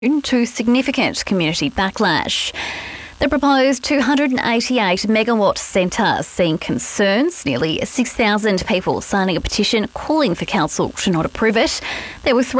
to significant community backlash. The proposed 288 megawatt centre seeing concerns, nearly 6,000 people signing a petition calling for council to not approve it. There were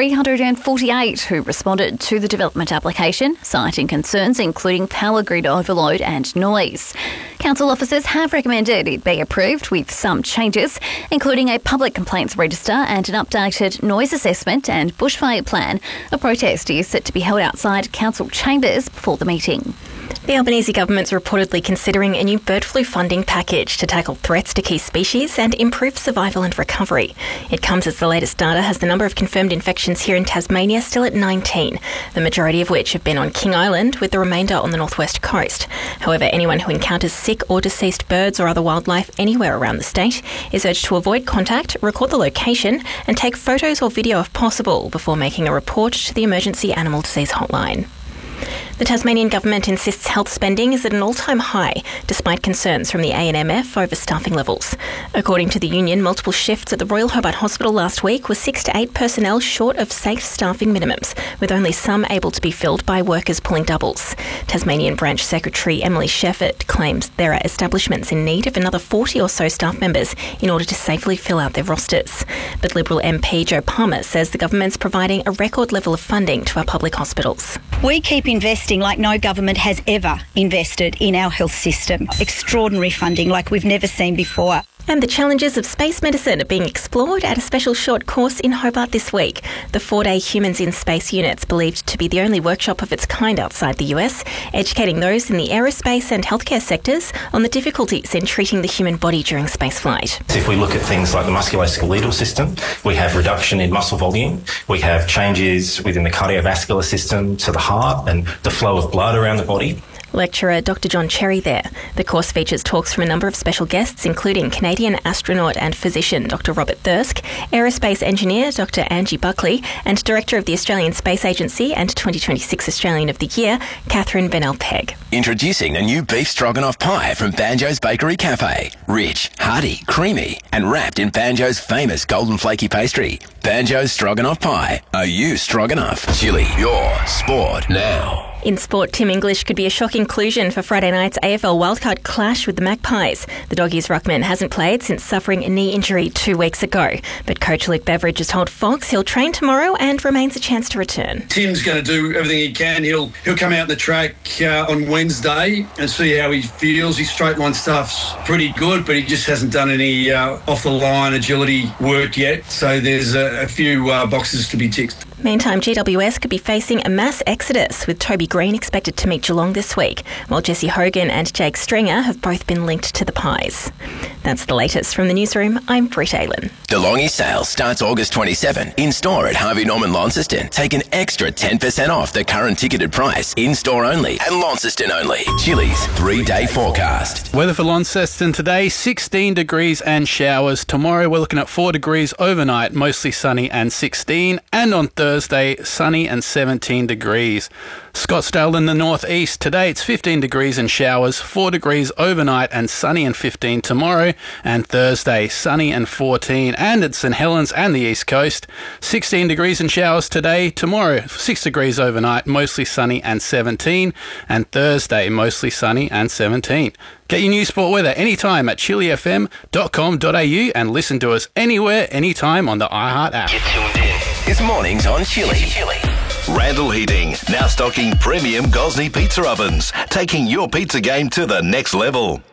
348 who responded to the development application, citing concerns including power grid overload and noise. Council officers have recommended it be approved with some changes, including a public complaints register and an updated noise assessment and bushfire plan. A protest is set to be held outside council chambers before the meeting. The Albanese government's reportedly considering a new bird flu funding package to tackle threats to key species and improve survival and recovery. It comes as the latest data has the number of confirmed infections here in Tasmania still at 19, the majority of which have been on King Island, with the remainder on the northwest coast. However, anyone who encounters sick or deceased birds or other wildlife anywhere around the state is urged to avoid contact, record the location and take photos or video if possible before making a report to the Emergency Animal Disease Hotline. The Tasmanian government insists health spending is at an all-time high, despite concerns from the ANMF over staffing levels. According to the union, multiple shifts at the Royal Hobart Hospital last week were 6 to 8 personnel short of safe staffing minimums, with only some able to be filled by workers pulling doubles. Tasmanian Branch Secretary Emily Shefford claims there are establishments in need of another 40 or so staff members in order to safely fill out their rosters. But Liberal MP Joe Palmer says the government's providing a record level of funding to our public hospitals. We keep investing like no government has ever invested in our health system. Extraordinary funding like we've never seen before. And the challenges of space medicine are being explored at a special short course in Hobart this week. The 4-day Humans in Space unit's believed to be the only workshop of its kind outside the US, educating those in the aerospace and healthcare sectors on the difficulties in treating the human body during spaceflight. If we look at things like the musculoskeletal system, we have reduction in muscle volume, we have changes within the cardiovascular system to the heart and the flow of blood around the body. Lecturer Dr. John Cherry there. The course features talks from a number of special guests, including Canadian astronaut and physician Dr. Robert Thirsk, aerospace engineer Dr. Angie Buckley, and Director of the Australian Space Agency and 2026 Australian of the Year, Catherine Bennell-Pegg. Introducing a new beef stroganoff pie from Banjo's Bakery Cafe. Rich, hearty, creamy, and wrapped in Banjo's famous golden flaky pastry. Banjo's Stroganoff Pie. Are you stroganoff? Chili, your sport now. In sport, Tim English could be a shock inclusion for Friday night's AFL wildcard clash with the Magpies. The Doggies ruckman hasn't played since suffering a knee injury 2 weeks ago. But coach Luke Beveridge has told Fox he'll train tomorrow and remains a chance to return. Tim's going to do everything he can. He'll come out the track on Wednesday and see how he feels. His straight line stuff's pretty good, but he just hasn't done any off-the-line agility work yet. So there's a few boxes to be ticked. Meantime, GWS could be facing a mass exodus, with Toby Green expected to meet Geelong this week, while Jesse Hogan and Jake Stringer have both been linked to the Pies. That's the latest from the newsroom. I'm Britt Aylan. DeLonghi sale starts August 27. In-store at Harvey Norman Launceston. Take an extra 10% off the current ticketed price. In-store only and Launceston only. Chili's 3-day forecast. Weather for Launceston today, 16 degrees and showers. Tomorrow we're looking at 4 degrees overnight, mostly sunny and 16. And on Thursday, sunny and 17 degrees. Scottsdale in the northeast. Today it's 15 degrees and showers, 4 degrees overnight and sunny and 15 tomorrow. And Thursday, sunny and 14. And at St Helens and the east coast, 16 degrees and showers today. Tomorrow, 6 degrees overnight, mostly sunny and 17. And Thursday, mostly sunny and 17. Get your new sport weather anytime at chilifm.com.au and listen to us anywhere, anytime on the iHeart app. Get tuned in. It's mornings on Chili. Randall Heating, now stocking premium Gosney pizza ovens, taking your pizza game to the next level.